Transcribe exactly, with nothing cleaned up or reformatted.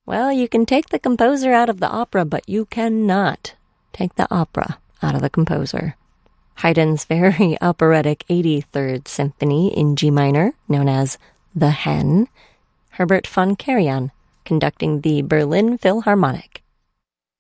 Well, you can take the composer out of the opera, but you cannot take the opera out of the composer. Haydn's very operatic eighty-third Symphony in G minor, known as The Hen. Herbert von Karajan conducting the Berlin Philharmonic.